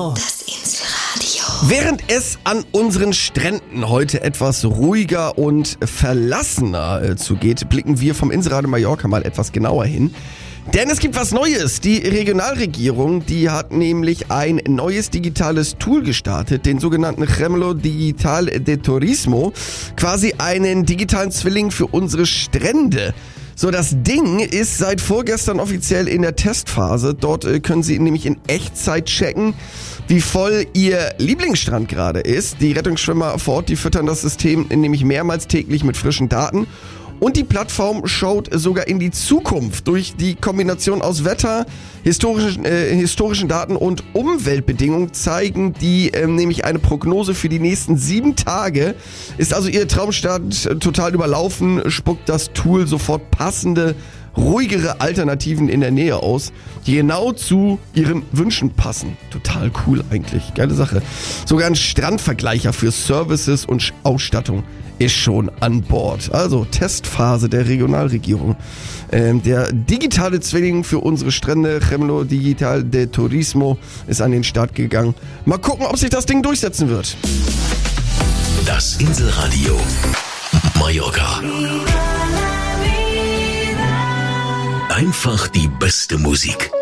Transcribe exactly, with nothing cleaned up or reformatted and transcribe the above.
Insel-Radio. Das Insel-Radio. Während es an unseren Stränden heute etwas ruhiger und verlassener äh, zugeht, blicken wir vom Inselradio Mallorca mal etwas genauer hin. Denn es gibt was Neues. Die Regionalregierung, die hat nämlich ein neues digitales Tool gestartet, den sogenannten Remlo Digital de Turismo, quasi einen digitalen Zwilling für unsere Strände. So, das Ding ist seit vorgestern offiziell in der Testphase. Dort äh, können Sie nämlich in Echtzeit checken, wie voll Ihr Lieblingsstrand gerade ist. Die Rettungsschwimmer vor Ort, die füttern das System nämlich mehrmals täglich mit frischen Daten. Und die Plattform schaut sogar in die Zukunft. Durch die Kombination aus Wetter, historischen, äh, historischen Daten und Umweltbedingungen zeigen die äh, nämlich eine Prognose für die nächsten sieben Tage. Ist also Ihr Traumstart äh, total überlaufen, spuckt das Tool sofort passende, ruhigere Alternativen in der Nähe aus, die genau zu Ihren Wünschen passen. Total cool eigentlich, geile Sache. Sogar ein Strandvergleicher für Services und Ausstattung ist schon an Bord. Also Testphase der Regionalregierung. Ähm, der digitale Zwilling für unsere Strände, Remlo Digital de Turismo, ist an den Start gegangen. Mal gucken, ob sich das Ding durchsetzen wird. Das Insel-Radio. Mallorca. Einfach die beste Musik.